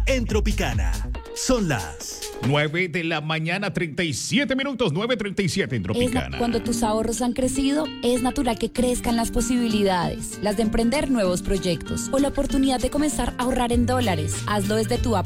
en Tropicana. Son las 9 de la mañana, 37 minutos, 9:37 en Tropicana. Cuando tus ahorros han crecido, es natural que crezcan las posibilidades, las de emprender nuevos proyectos o la oportunidad de comenzar a ahorrar en dólares. Hazlo desde tu app